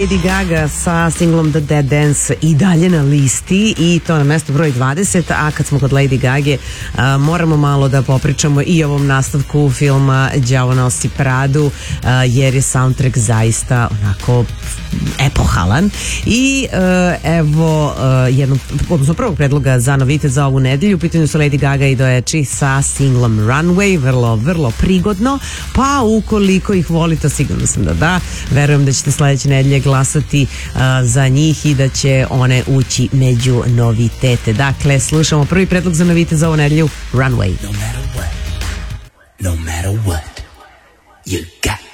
Lady Gaga sa singlom The Dead Dance i dalje na listi i to na mesto broj 20, a kad smo kod Lady Gage moramo malo da popričamo i o ovom nastavku filma Đavo nosi Pradu, jer je soundtrack zaista onako epohalan i evo jednog, odnosno prvog predloga za novitet za ovu nedelju. U pitanju su Lady Gaga i Doechi sa singlom Runway, vrlo prigodno, pa ukoliko ih volite, sigurno sam da verujem da ćete sledeće nedelje glasati za njih i da će one ući među novitete. Dakle, slušamo prvi predlog za novitet za ovu nedelju, Runway. No matter what, you